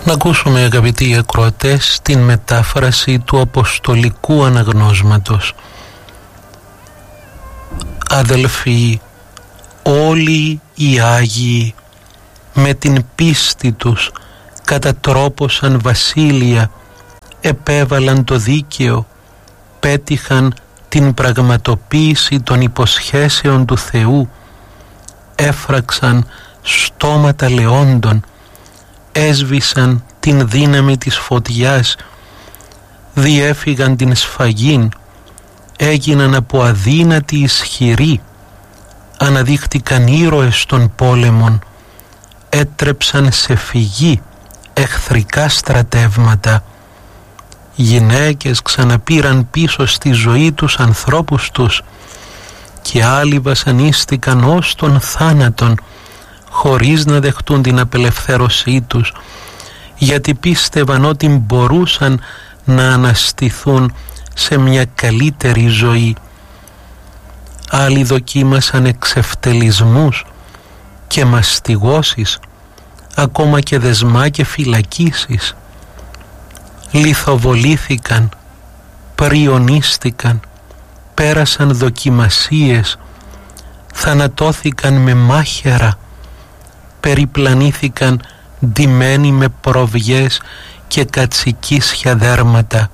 Να ακούσουμε, αγαπητοί ακροατές, την μετάφραση του Αποστολικού Αναγνώσματος. Αδελφοί, όλοι οι Άγιοι με την πίστη τους κατά τρόπο σαν βασίλεια επέβαλαν το δίκαιο, πέτυχαν την πραγματοποίηση των υποσχέσεων του Θεού, έφραξαν στόματα λεόντων, έσβησαν την δύναμη της φωτιάς, διέφυγαν την σφαγήν, έγιναν από αδύνατοι ισχυροί, αναδείχτηκαν ήρωες των πόλεμων, έτρεψαν σε φυγή εχθρικά στρατεύματα. Γυναίκες ξαναπήραν πίσω στη ζωή τους ανθρώπους τους και άλλοι βασανίστηκαν ως τον θάνατον χωρίς να δεχτούν την απελευθέρωσή τους, γιατί πίστευαν ότι μπορούσαν να αναστηθούν σε μια καλύτερη ζωή. Άλλοι δοκίμασαν εξευτελισμούς και μαστιγώσεις, ακόμα και δεσμά και φυλακίσεις. Λιθοβολήθηκαν, πριονίστηκαν, πέρασαν δοκιμασίες, θανατώθηκαν με μάχαιρα, περιπλανήθηκαν ντυμένοι με προβιές και κατσικίσια δέρματα.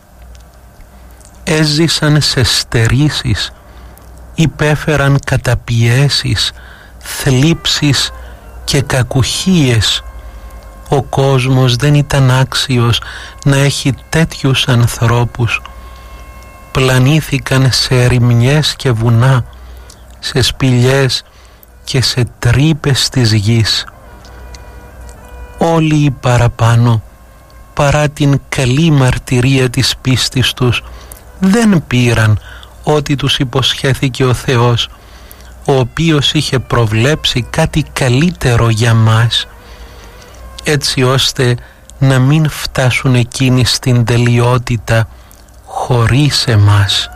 Έζησαν σε στερήσεις, υπέφεραν καταπιέσεις, θλίψεις και κακουχίες. Ο κόσμος δεν ήταν άξιος να έχει τέτοιους ανθρώπους. Πλανήθηκαν σε ερημιές και βουνά, σε σπηλιές και σε τρύπες της γης. Όλοι οι παραπάνω, παρά την καλή μαρτυρία της πίστης τους, δεν πήραν ό,τι τους υποσχέθηκε ο Θεός, ο οποίος είχε προβλέψει κάτι καλύτερο για μας, έτσι ώστε να μην φτάσουν εκείνοι στην τελειότητα χωρίς εμάς.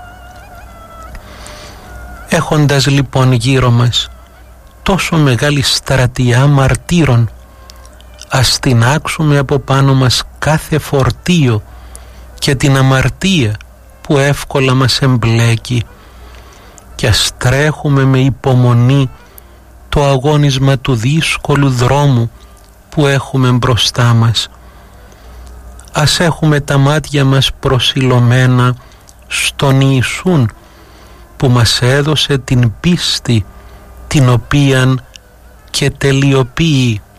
Έχοντας λοιπόν γύρω μας τόσο μεγάλη στρατιά μαρτύρων, ας τινάξουμε από πάνω μας κάθε φορτίο και την αμαρτία που εύκολα μας εμπλέκει και ας τρέχουμε με υπομονή το αγώνισμα του δύσκολου δρόμου που έχουμε μπροστά μας. Ας έχουμε τα μάτια μας προσιλωμένα στον Ιησούν που μας έδωσε την πίστη την οποίαν και τελειοποιεί.